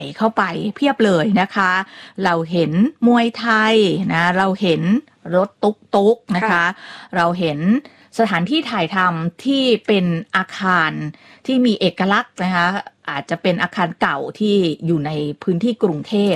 เข้าไปเพียบเลยนะคะเราเห็นมวยไทยนะเราเห็นรถตุ๊กๆนะคะเราเห็นสถานที่ถ่ายทำที่เป็นอาคารที่มีเอกลักษณ์นะคะอาจจะเป็นอาคารเก่าที่อยู่ในพื้นที่กรุงเทพ